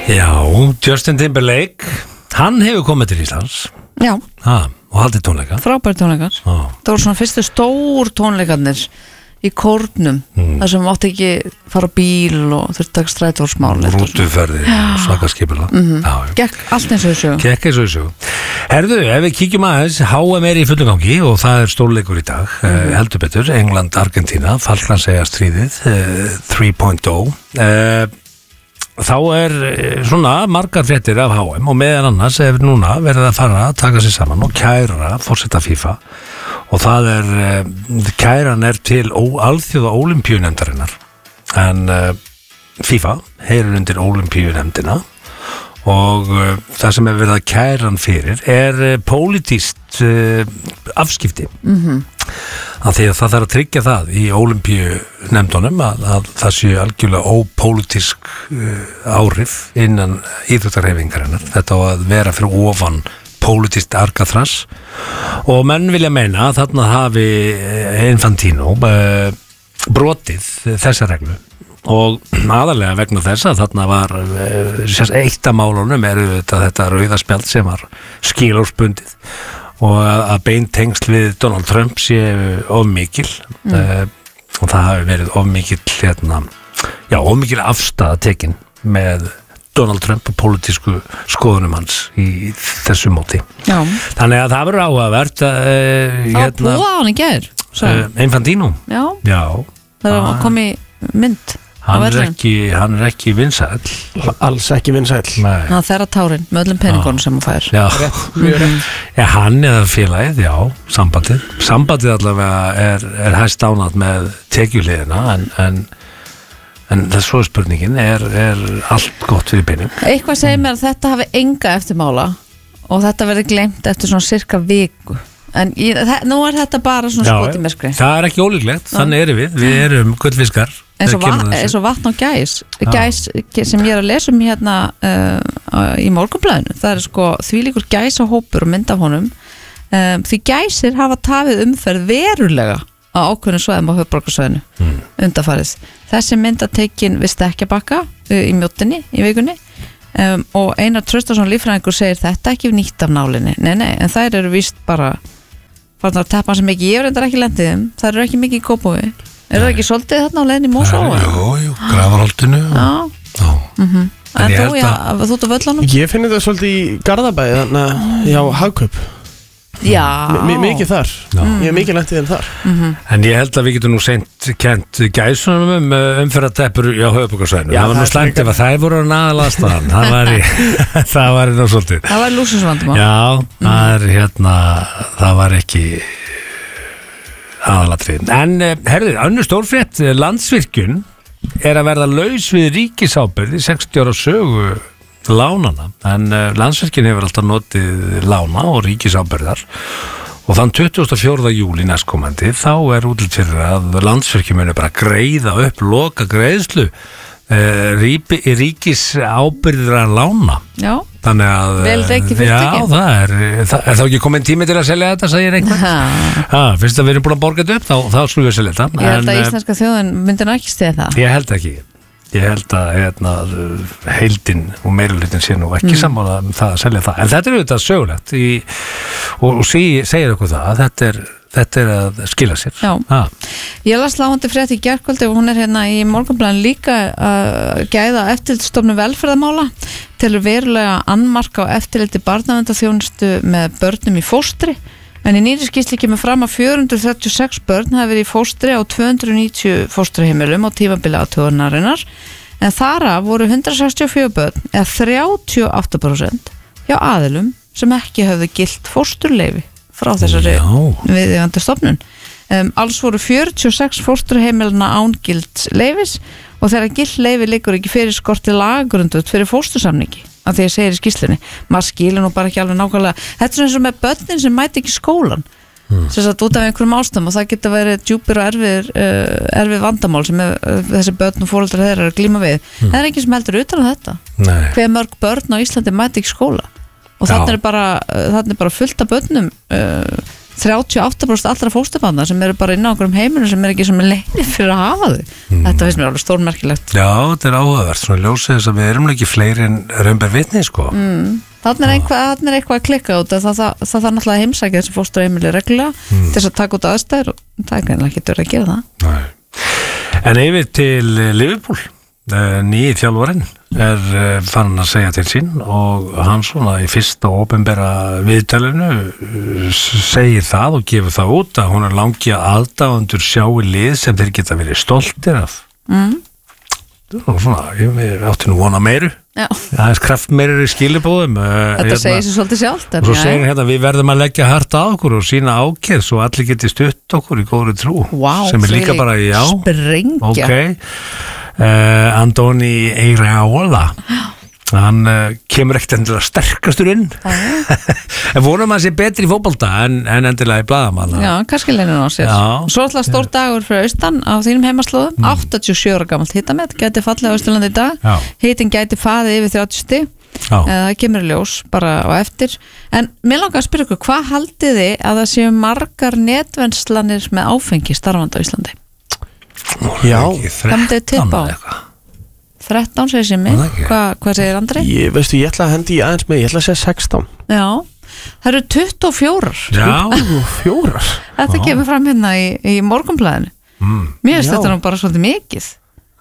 Já, Justin Timberlake, hann hefur komið til Íslands. Já. Og haldið tónleika. Frábæri tónleikar. Það voru svona fyrstu stór tónleikarnir í kórnum, þar sem mátti ekki fara á bíl og þurfti að taka strætórsmál. Rútuferði og svaka skipula. Gekk allt eins og þessu. Gekk eins og þessu. Herðu, ef við kíkjum aðeins, HM í fullum gangi og það stórleikur í dag, heldur betur, England, Argentína, Falklandseyjastríðið 3.0. Þá svona margar fréttir af HM og meðan annars núna verið að fara að taka sér saman og kæra forseta FIFA og það kæran til alþjóða ólympíunefndarinnar en FIFA heyrir undir ólympíunefndina og það sem verið að kæran fyrir pólitískt afskipti af því að það þarf að tryggja það í ólympíunefndunum að það sé algjörlega ópólitísk áhrif innan íþróttahreyfingarinnar. Þetta á að vera fyrir ofan pólitískt argaþras og menn vilja meina að þarna hafi Infantino brotið þessa reglu og aðalega vegna þess að þarna var eitt af málunum þetta rauðaspjald sem var skilorðsbundið og að beintengsl við Donald Trump sé of mikil og það hafi verið of mikil afstaða tekin með Donald Trump og pólitísku skoðunum hans í þessu móti. Já. Þannig að það verður áhugavert að búa á hann í gær Infantino. Já. Það kom í mynd. Hann ekki vinsæll. Alls ekki vinsæll. Hann þerra tárin með öllum peningunum sem hann fær. Já. Já, hann eða félagið, já, sambandið. Sambandið allavega hæst ánað með tekjuliðina en það svo spurningin allt gott fyrir pening. Eitthvað segir mér að þetta hafi enga eftirmála og þetta verði gleymt eftir svona cirka viku. En nú þetta bara svona skot í myrkri. Það ekki ólíklegt, þannig við erum gullfiskar. Eins og vatn og gæs sem ég að lesa hérna í Morgunblaðinu. Það þvílíkur gæsahópur og mynd af honum því gæsir hafa tafið umferð verulega á ákveðnum svæðum á höfuðborgarsvæðinu undanfarið. Þessi myndatekin við Stekkjabakka í Mjóttinni í vikunni og Einar Traustason líffræðingur segir þetta ekki nýtt af nálinni. Nei, en þær eru víst bara að teppa sem ekki, ég reyndar ekki lendið þær eru ekki mikið í Kópavogi. Er það ekki svolítið þarna á leiðinni í Mosó? Jú, Grafarholtinu. En þú ert á völlunum? Ég finn þetta svolítið í Garðabæði þannig hjá Hagkaup. Já. Mikið þar. Ég mikið lendið þar. En ég held að við getum nú seint kent gæsunum umferðarteppur á höfuðborgarsvæðinu. Það var nú slæmt ef að þær voru aðalstaðan. Það var nú svolítið. Það var lúsusvandamál. Já, það var ekki aðalatrið. En önnur stórfrétt, Landsvirkjun að verða laus við ríkisábyrgð í 60 ára sögu lánana, en Landsvirkjun hefur alltaf notið lána og ríkisábyrgðar og þann 24. júlí næstkomandi þá útlit fyrir að Landsvirkjun muni bara greiða upp loka greiðslu ríkisábyrgðra lána. Já. Þannig að það þá ekki komin tími til að selja þetta, segir einhvern. Fyrst að við erum búin að borga þetta upp þá skulum við selja þetta. Ég held að íslenska þjóðin myndi ekki stiða það. Ég held ekki. Ég held að heildin og meirihlutin sé nú ekki sammála það að selja það. En þetta auðvitað sögulegt og segir okkur það að þetta að skila sér. Já. Ég las sláandi frétt í gærkvöldi og hún hérna í Morgunblaðinu líka að gæða eftirlitsstofnun velferðarmála telur verulega annmarka á eftirliti barnaverndarþjónustu með börnum í fóstri en í nýrri skýrslu kemur fram að 436 börn hafa verið í fóstri á 290 fóstriheimilum á tímabili athugunarinnar en þar voru 164 börn eða 38% hjá aðilum sem ekki höfðu gilt fósturleyfi frá þessari viðeigandi stofnun. Alls voru 46 fósturheimilina án gilds leyfis og þegar gilt leyfi liggur ekki fyrir skorti lagagrundvöld fyrir fóstursamningi af því að segir í skýrslunni. Maður skilur nú bara ekki alveg nákvæmlega. Þetta eins og með börnin sem mæti ekki í skólan sem sagt út af einhverjum ástæðum og það geta verið djúpir og erfið vandamál sem þessi börn og foreldrar þeirra eru að glíma við. Það ekki sem heldur utan á þetta. Hve mörg börn á Íslandi mæti ekki í skóla og þarna er bara fullt af börnum 38% allra fósturbarna sem eru bara inn á einhverjum heiminu sem ekki sem leini fyrir að hafa þau. Þetta finnst mér alveg stórmerkilegt. Já, þetta áhugavert, svona ljósið þess að við erum ekki fleiri en raun ber vitni, sko. Þannig er eitthvað að klikka út það þarf náttúrulega að heimsækja þessi fósturheimili reglulega til þess að taka út aðstæður og það er greinlega ekki að gera það. Nei. En yfir til Liverpool, nýi þjálfarinn farin að segja til sín og hann svona í fyrsta opinbera viðtalinu segir það og gefur það út að hún langi að aðdáendur sjái lið sem þeir geta verið stoltir af. Og svona, ég átti nú vona meiru. Já. Það er kraft meirur í skilabóðum. Þetta segir sér svolítið sjálft. Og svo segir hérna, við verðum að leggja hart á okkur og sína ákveð svo allir geti stutt okkur í góðri trú. Sem er líka bara, já. Sprengja. Ok. Andoni Eiraola. Hann kemur ekkert endilega sterkastur inn. En vonum að sé betri í fótbolta en endilega í blaðamanna. Já, kannski leynir á sér. Svo alltaf stór dagur fyrir austan á þínum heimaslóðum, 87 ára gamalt hitamet, gæti fallið á Austurlandi í dag. Hitin gæti faðið yfir 30 stig. Það kemur í ljós bara á eftir. En mér langar að spyrja ykkur, hvað haldið þið að það séu margar netvennslanir með áfengi starfandi á Íslandi? Já, það myndið tippa á 13 segir sér mig, hvað segir Andri? Ég ætla að hendi í aðeins með, ég ætla að segja 16. Já, það eru 24. Já, 24. Þetta kemur fram hérna í Morgunblaðinu. Mér finnst þetta nú bara svolítið mikið.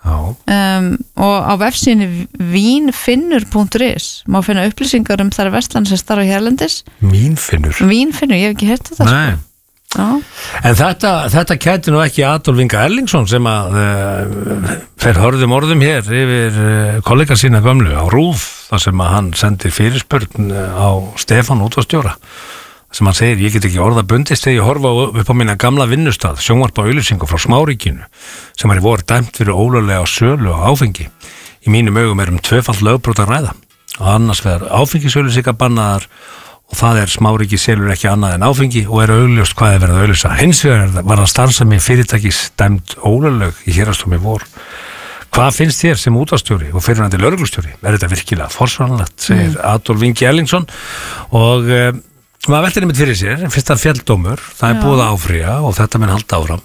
Og á vefsíðunni vínfinnur.is má finna upplýsingar þær verslanir sem starfa hérlendis. Vínfinnur, ég hef ekki heyrt þetta. Nei. En þetta kæti nú ekki Adolf Inga Erlingsson sem að fer hörðum orðum hér yfir kollega sína gömlu á RÚV þar sem að hann sendir fyrirspurn á Stefán útvarpsstjóra sem hann segir, ég get ekki orða bundist þegar ég horfa upp á mína gamla vinnustað sjónvarp á auglýsingu frá Smáríkinu sem er voru dæmt fyrir ólöglega sölu og áfengi. Í mínum augum tvöfalt lögbrot að ræða og annars vegar áfengisauglýsingar bannaðar og það Smáríki selur ekki annað en áfengi og augljóst hvað verið að auglýsa. Hins vegar var það starfsemi fyrirtækis dæmd ólögleg í héraðsdómi vor. Hvað finnst þér sem útvarpsstjóri og fyrrverandi lögreglustjóri? Þetta virkilega forsvaranlegt, segir Adolf Ingi Erlingsson og maður veltir einmitt fyrir sér, fyrst að fjalldómur, það búið að áfrýja og þetta mun halda áfram.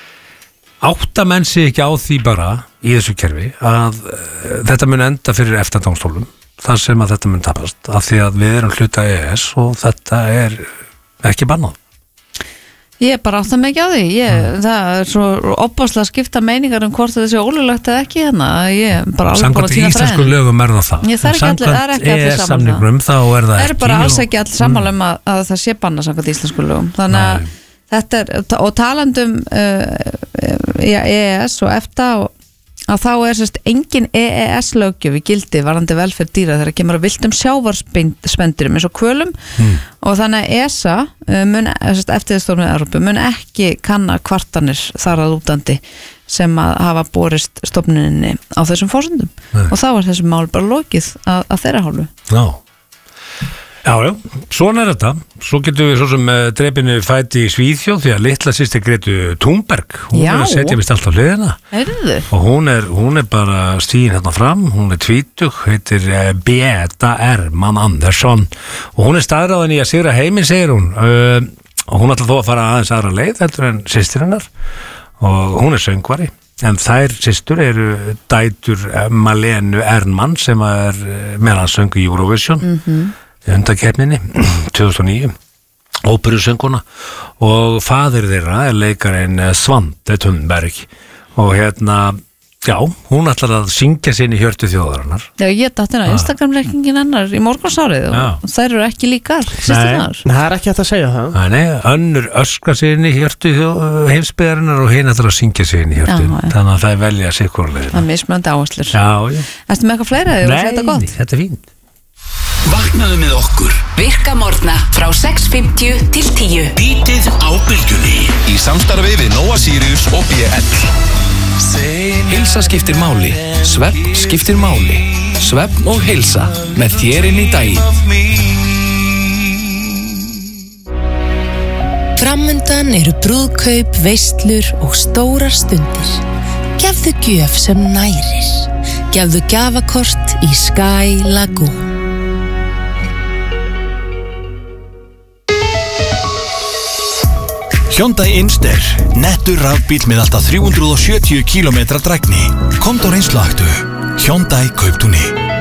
Átta menn sig ekki á því bara í þessu kerfi að þetta mun enda fyrir EFTA-dómstólum þar sem að þetta mun tapast af því að við erum hluta EES og þetta ekki bannað. Ég bara átta mig ekki á því það svo opaslega skipta meiningar hvort þetta sé ólöglegt eða ekki hérna samkvæmt íslensku lögum það samkvæmt EES-samningnum þá það ekki bara alls ekki allir sammála að það sé bannað samkvæmt íslensku lögum þannig að þetta og talandum EES og EFTA að þá sérst engin EES-löggjöf í gildi varðandi velferð dýra þegar kemur að villtum sjávarspendurum eins og hvölum og þannig að ESA eftirlitsstofnun Evrópu mun ekki kanna kvartanir þar að útandi sem að hafa borist stofnuninni á þessum forsendum og þá þessum mál bara lokið að þeirra hálfu. Já, svona þetta. Svo getum við svo sem dreipinu fæti í Svíþjóð því að litla systir Gretu Thunberg, hún að setja vist alltaf hliðina og hún bara stíðin hérna fram, hún tvítug, heitir Beata Erman Andersson og hún staðráðin í að sigra heiminn, segir hún og hún ætla þó að fara aðeins aðra leið heldur en systir hennar og hún söngvari en þær systur eru dætur Malenu Ernman sem meðan söngu í Eurovision undankeppninni 2009 óperusönguna og faðir þeirra leikarinn Svante Thunberg og já, hún ætlar að syngja sinni hjörtu þjóðarinnar. Já, ég datt hérna Instagram-reikningin hennar í morgunsárið og þær eru ekki líkar Nei, það ekki hægt að segja það. Nei, önnur öskra sinni hjörtu heimsbyggðarinnar og hinn ætlar að syngja sinni hjörtu þannig að það velja sikkurlegin. Það mismunandi áherslur. Já. Ertu með eitthvað fleira eða þetta gott? Nei, þetta fínt. Vaknaðu með okkur. Virka morgna frá 6:50 til 10. Bítið á bylgjunni í samstarfi við Nóa Sirius og BL. Heilsa skiptir máli. Svefn skiptir máli. Svefn og heilsa með þér inn í daginn. Framundan eru brúðkaup, veislur og stórar stundir. Gefðu gjöf sem nærir. Gefðu gjafakort í Sky Lagoon. Hyundai Inster, nettur rafbíll með alltaf 370 km drægni. Komdu á reynsluaktu. Hyundai Kauptúni.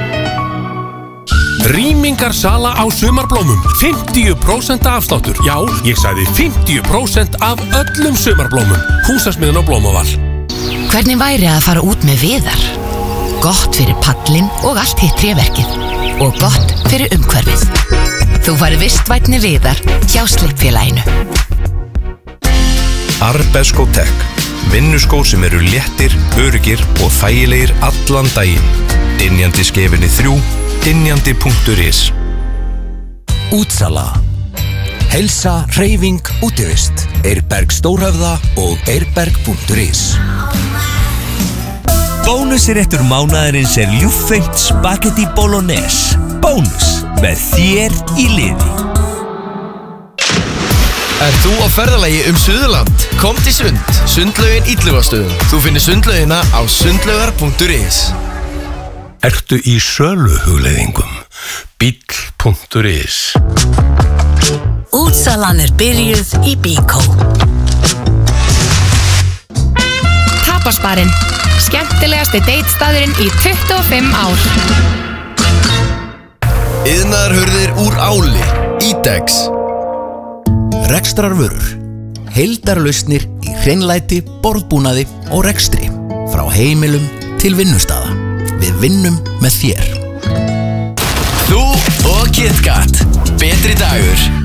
Rýmingarsala á sumarblómum, 50% afsláttur. Já, ég sagði 50% af öllum sumarblómum. Húsasmiðan á Blómaval. Hvernig væri að fara út með Viðar? Gott fyrir pallinn og allt hitt tréverkið. Og gott fyrir umhverfið. Þú fari vistvænni Viðar hjá Slippfélaginu. Arbesko Tech. Vinnuskór sem eru léttir, öruggir og þægilegir allan daginn. Dynjandi skefinni 3, dynjandi.is. Útsala. Heilsa, hreyfing, útivist. Eirberg Stórhöfða og eirberg.is. Bónusréttur mánaðarins ljúffengt spagetti bolognese. Bónus með þér í liði. Þú á ferðalagi Suðurland? Kom til Sund, Sundlaugin Illugastöðum. Þú finnir sundlaugina á sundlaugar.is. Ertu í söluhugleiðingum? Bíll.is. Útsalan byrjuð í Bíkó. Tapasbarinn. Skemmtilegasti deitstaðurinn í 25 ár. Iðnaðarhurðir úr áli. Ídex. Rekstrarvörur. Heildarlausnir í hreinlæti, borðbúnaði og rekstri. Frá heimilum til vinnustaða. Við vinnum með þér. Þú og KitKat. Betri dagur.